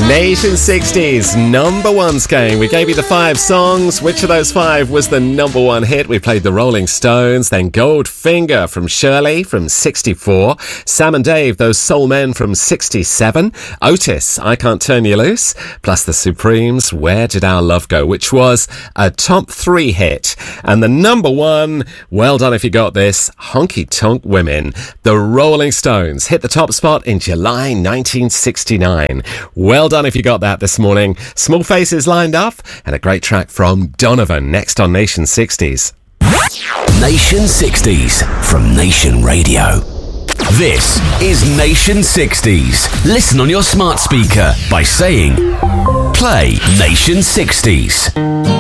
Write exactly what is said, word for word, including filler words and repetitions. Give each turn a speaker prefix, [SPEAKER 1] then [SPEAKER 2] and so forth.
[SPEAKER 1] Nation sixties number one game. We gave you the five songs. Which of those five was the number one hit? We played the Rolling Stones, then Goldfinger from Shirley from sixty-four, Sam and Dave, Those Soul Men from sixty-seven, Otis, I Can't Turn You Loose, plus the Supremes, Where Did Our Love Go, which was a top three hit. And the number one, well done if you got this, Honky Tonk Women. The Rolling Stones hit the top spot in July nineteen sixty-nine. Well done if you got that this morning. Small Faces lined up, and a great track from Donovan next on Nation sixties.
[SPEAKER 2] Nation sixties from Nation Radio. This is Nation sixties. Listen on your smart speaker by saying, play Nation sixties.